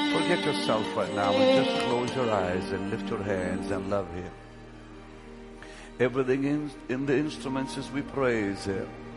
Forget yourself right now and just close your eyes and lift your hands and love Him. Everything in the instruments as we praise Him.